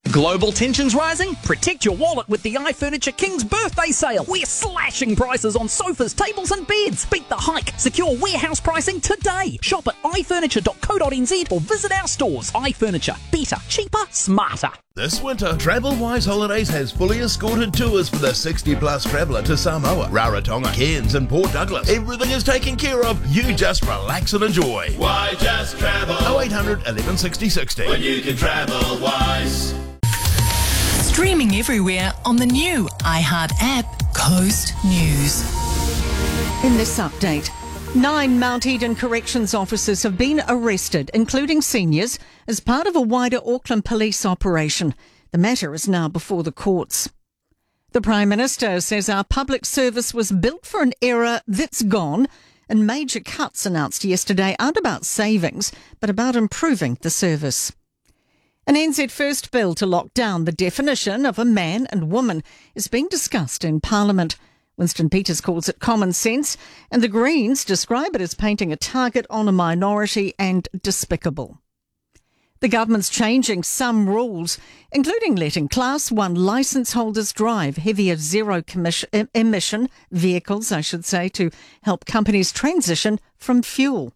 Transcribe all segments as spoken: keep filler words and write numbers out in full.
Global tensions rising? Protect your wallet with the iFurniture King's birthday sale. We're slashing prices on sofas, tables and beds. Beat the hike. Secure warehouse pricing today. Shop at i furniture dot co dot n z or visit our stores. iFurniture. Better, cheaper, smarter. This winter, TravelWise Holidays has fully escorted tours for the sixty plus traveller to Samoa, Rarotonga, Cairns and Port Douglas. Everything is taken care of. You just relax and enjoy. Why just travel? oh eight hundred, eleven sixty, sixty. When you can travel wise. Streaming everywhere on the new iHeart app, Coast News. In this update, nine Mount Eden corrections officers have been arrested, including seniors, as part of a wider Auckland police operation. The matter is now before the courts. The Prime Minister says our public service was built for an era that's gone, and major cuts announced yesterday aren't about savings, but about improving the service. An N Z First bill to lock down the definition of a man and woman is being discussed in Parliament. Winston Peters calls it common sense, and the Greens describe it as painting a target on a minority and despicable. The government's changing some rules, including letting Class one licence holders drive heavier zero commission, emission vehicles, I should say, to help companies transition from fuel.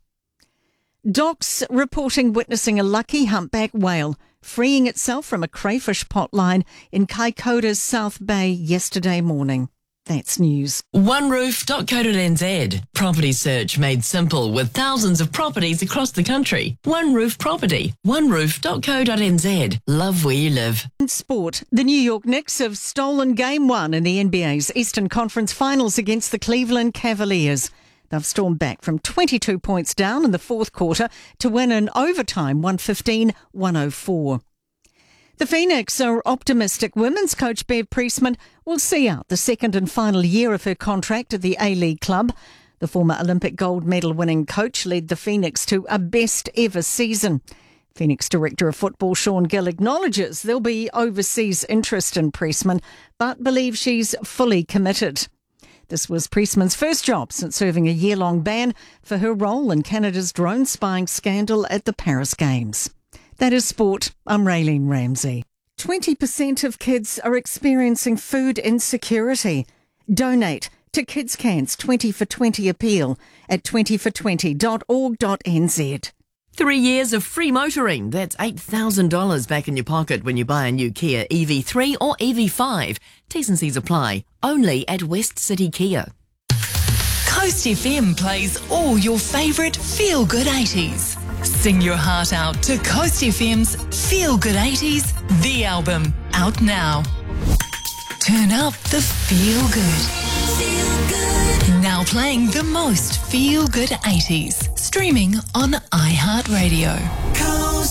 Docs reporting witnessing a lucky humpback whale freeing itself from a crayfish pot line in Kaikoura's South Bay yesterday morning. That's news. one roof dot co dot n z. Property search made simple with thousands of properties across the country. One Roof Property. one roof dot co dot n z. Love where you live. In sport, the New York Knicks have stolen game one in the N B A's Eastern Conference Finals against the Cleveland Cavaliers. They've stormed back from twenty-two points down in the fourth quarter to win in overtime one fifteen to one oh four. The Phoenix are optimistic women's coach Bev Priestman will see out the second and final year of her contract at the A-League club. The former Olympic gold medal winning coach led the Phoenix to a best ever season. Phoenix Director of Football Sean Gill acknowledges there'll be overseas interest in Priestman, but believes she's fully committed. This was Priestman's first job since serving a year-long ban for her role in Canada's drone spying scandal at the Paris Games. That is sport. I'm Raylene Ramsey. twenty percent of kids are experiencing food insecurity. Donate to Kids Can's twenty for twenty appeal at twenty for twenty dot org dot n z. Three years of free motoring. That's eight thousand dollars back in your pocket when you buy a new Kia E V three or E V five. T's and C's apply. Only at West City Kia. Coast F M plays all your favourite feel-good eighties. Sing your heart out to Coast F M's Feel Good eighties, the album, out now. Turn up the feel good. Feel good. Now playing the most feel good eighties. Streaming on iHeartRadio. Coast